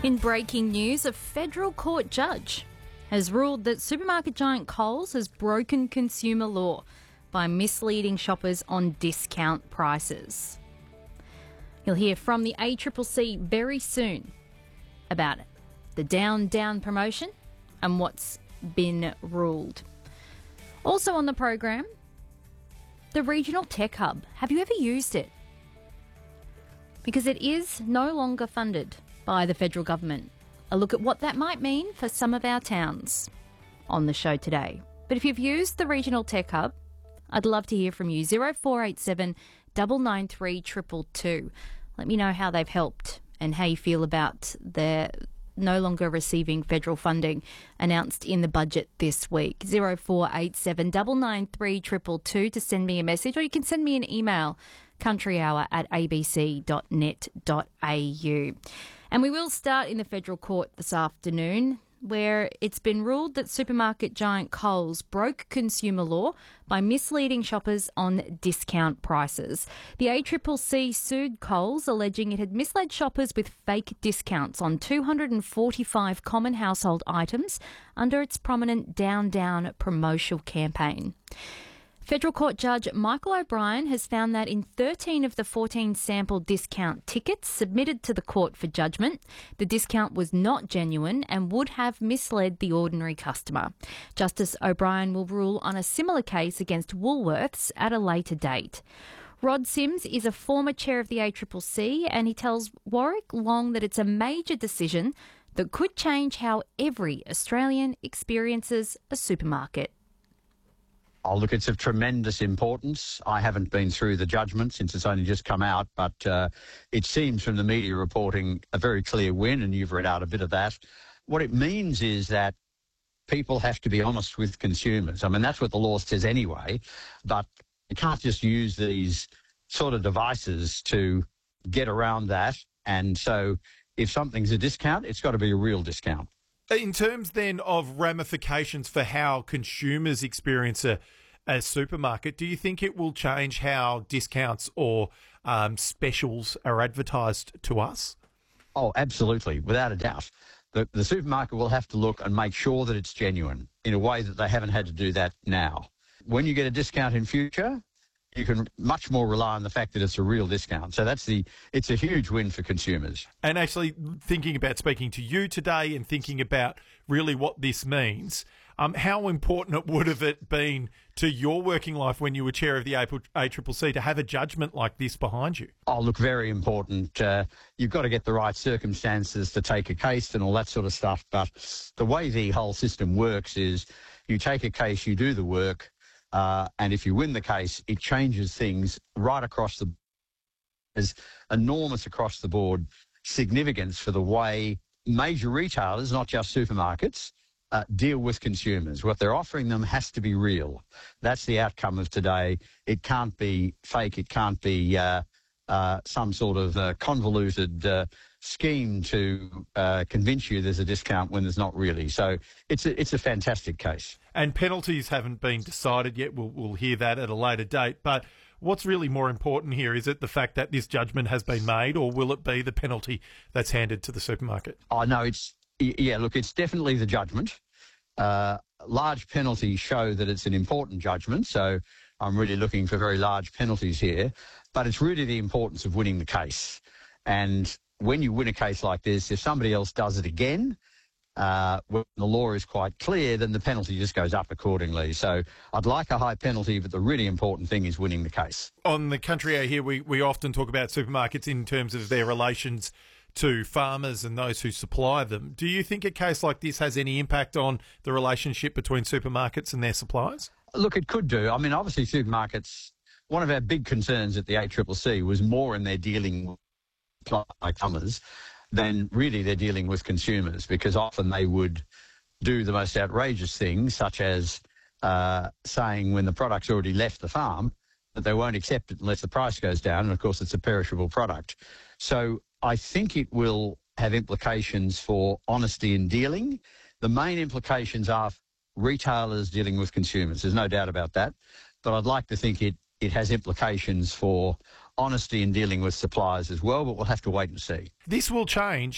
In breaking news, a federal court judge has ruled that supermarket giant Coles has broken consumer law by misleading shoppers on discount prices. You'll hear from the ACCC very soon about it, the Down promotion and what's been ruled. Also on the program, the Regional Tech Hub. Have you ever used it? Because it is no longer funded by the federal government. A look at what that might mean for some of our towns on the show today. But if you've used the Regional Tech Hub, I'd love to hear from you. 0487 993 222. Let me know how they've helped and how you feel about their no longer receiving federal funding announced in the budget this week. 0487 993 222 to send me a message, or you can send me an email, countryhour@abc.net.au. And we will start in the federal court this afternoon, where it's been ruled that supermarket giant Coles broke consumer law by misleading shoppers on discount prices. The ACCC sued Coles, alleging it had misled shoppers with fake discounts on 245 common household items under its prominent Down promotional campaign. Federal Court Judge Michael O'Brien has found that in 13 of the 14 sample discount tickets submitted to the court for judgment, the discount was not genuine and would have misled the ordinary customer. Justice O'Brien will rule on a similar case against Woolworths at a later date. Rod Sims is a former chair of the ACCC, and he tells Warwick Long that it's a major decision that could change how every Australian experiences a supermarket. Oh, look, it's of tremendous importance. I haven't been through the judgment since it's only just come out, but it seems from the media reporting a very clear win, and you've read out a bit of that. What it means is that people have to be honest with consumers. I mean, that's what the law says anyway, but you can't just use these sort of devices to get around that. And so if something's a discount, it's got to be a real discount. In terms then of ramifications for how consumers experience a supermarket, do you think it will change how discounts or specials are advertised to us? Oh, absolutely, without a doubt. The supermarket will have to look and make sure that it's genuine in a way that they haven't had to do that now. When you get a discount in future, you can much more rely on the fact that it's a real discount. So it's a huge win for consumers. And actually thinking about speaking to you today and thinking about really what this means, how important would have it been to your working life when you were chair of the ACCC to have a judgment like this behind you? Oh, look, very important. You've got to get the right circumstances to take a case and all that sort of stuff. But the way the whole system works is you take a case, you do the work, and if you win the case, it changes things right across the... There's enormous across the board significance for the way major retailers, not just supermarkets, deal with consumers. What they're offering them has to be real. That's the outcome of today. It can't be fake. It can't be some sort of convoluted scheme to convince you there's a discount when there's not really. So it's a fantastic case. And penalties haven't been decided yet. We'll hear that at a later date. But what's really more important here? Is it the fact that this judgment has been made, or will it be the penalty that's handed to the supermarket? Oh, no, it's definitely the judgment. Large penalties show that it's an important judgment, so I'm really looking for very large penalties here. But it's really the importance of winning the case. And when you win a case like this, if somebody else does it again, when the law is quite clear, then the penalty just goes up accordingly. So I'd like a high penalty, but the really important thing is winning the case. On the Country Hour here, we often talk about supermarkets in terms of their relations to farmers and those who supply them. Do you think a case like this has any impact on the relationship between supermarkets and their suppliers? Look, it could do. I mean, obviously supermarkets, one of our big concerns at the ACCC was more in their dealing with farmers than really they're dealing with consumers, because often they would do the most outrageous things, such as saying when the product's already left the farm that they won't accept it unless the price goes down, and of course it's a perishable product. So I think it will have implications for honesty in dealing. The main implications are retailers dealing with consumers. There's no doubt about that. But I'd like to think it has implications for honesty in dealing with suppliers as well, but we'll have to wait and see. This will change